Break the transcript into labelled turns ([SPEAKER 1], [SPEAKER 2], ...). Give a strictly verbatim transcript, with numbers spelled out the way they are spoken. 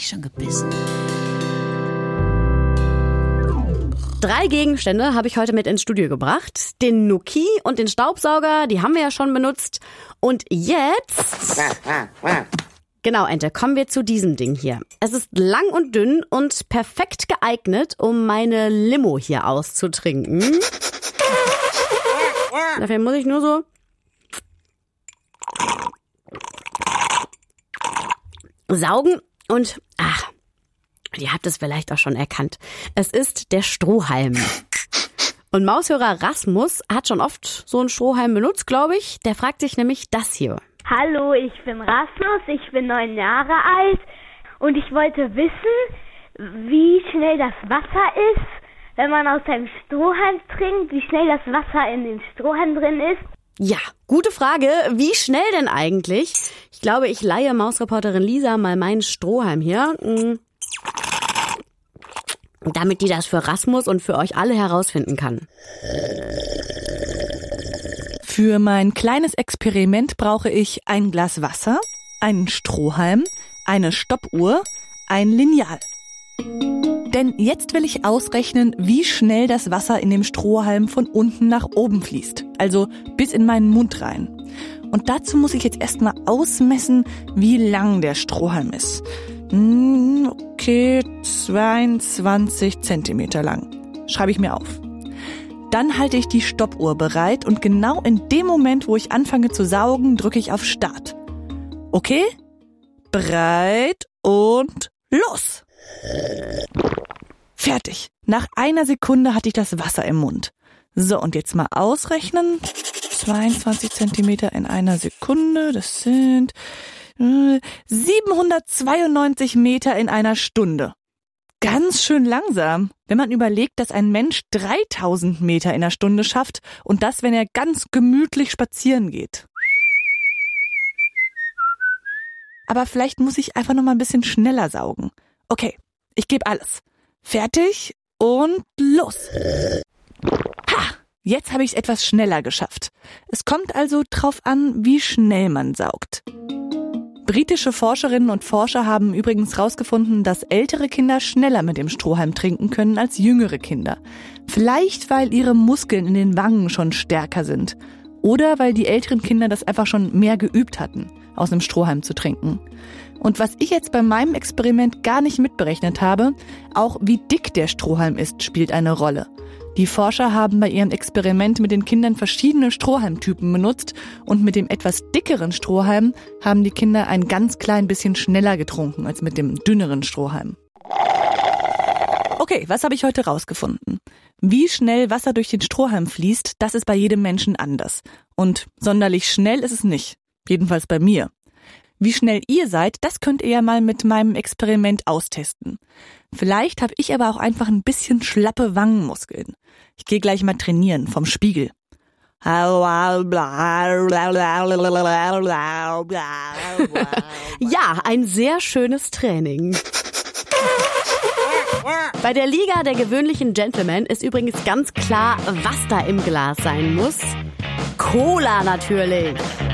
[SPEAKER 1] mich schon gebissen.
[SPEAKER 2] Drei Gegenstände habe ich heute mit ins Studio gebracht. Den Nuki und den Staubsauger, die haben wir ja schon benutzt. Und jetzt... Genau, Ente, kommen wir zu diesem Ding hier. Es ist lang und dünn und perfekt geeignet, um meine Limo hier auszutrinken. Dafür muss ich nur so... saugen und... ach. Ihr habt es vielleicht auch schon erkannt. Es ist der Strohhalm. Und Maushörer Rasmus hat schon oft so einen Strohhalm benutzt, glaube ich. Der fragt sich nämlich das hier.
[SPEAKER 3] Hallo, ich bin Rasmus, ich bin neun Jahre alt und ich wollte wissen, wie schnell das Wasser ist, wenn man aus einem Strohhalm trinkt, wie schnell das Wasser in dem Strohhalm drin ist.
[SPEAKER 2] Ja, gute Frage. Wie schnell denn eigentlich? Ich glaube, ich leihe Mausreporterin Lisa mal meinen Strohhalm hier. Damit die das für Rasmus und für euch alle herausfinden kann.
[SPEAKER 4] Für mein kleines Experiment brauche ich ein Glas Wasser, einen Strohhalm, eine Stoppuhr, ein Lineal. Denn jetzt will ich ausrechnen, wie schnell das Wasser in dem Strohhalm von unten nach oben fließt, also bis in meinen Mund rein. Und dazu muss ich jetzt erstmal ausmessen, wie lang der Strohhalm ist. Okay, zweiundzwanzig Zentimeter lang. Schreibe ich mir auf. Dann halte ich die Stoppuhr bereit und genau in dem Moment, wo ich anfange zu saugen, drücke ich auf Start. Okay? Bereit und los! Fertig. Nach einer Sekunde hatte ich das Wasser im Mund. So, und jetzt mal ausrechnen. zweiundzwanzig Zentimeter in einer Sekunde, das sind siebenhundertzweiundneunzig Meter in einer Stunde. Ganz schön langsam, wenn man überlegt, dass ein Mensch dreitausend Meter in der Stunde schafft und das, wenn er ganz gemütlich spazieren geht. Aber vielleicht muss ich einfach noch mal ein bisschen schneller saugen. Okay, ich gebe alles. Fertig und los. Ha! Jetzt habe ich es etwas schneller geschafft. Es kommt also drauf an, wie schnell man saugt. Britische Forscherinnen und Forscher haben übrigens herausgefunden, dass ältere Kinder schneller mit dem Strohhalm trinken können als jüngere Kinder. Vielleicht, weil ihre Muskeln in den Wangen schon stärker sind. Oder weil die älteren Kinder das einfach schon mehr geübt hatten, aus einem Strohhalm zu trinken. Und was ich jetzt bei meinem Experiment gar nicht mitberechnet habe, auch wie dick der Strohhalm ist, spielt eine Rolle. Die Forscher haben bei ihrem Experiment mit den Kindern verschiedene Strohhalmtypen benutzt und mit dem etwas dickeren Strohhalm haben die Kinder ein ganz klein bisschen schneller getrunken als mit dem dünneren Strohhalm. Okay, was habe ich heute rausgefunden? Wie schnell Wasser durch den Strohhalm fließt, das ist bei jedem Menschen anders. Und sonderlich schnell ist es nicht. Jedenfalls bei mir. Wie schnell ihr seid, das könnt ihr ja mal mit meinem Experiment austesten. Vielleicht habe ich aber auch einfach ein bisschen schlappe Wangenmuskeln. Ich gehe gleich mal trainieren vom Spiegel.
[SPEAKER 2] Ja, ein sehr schönes Training. Bei der Liga der gewöhnlichen Gentlemen ist übrigens ganz klar, was da im Glas sein muss. Cola natürlich.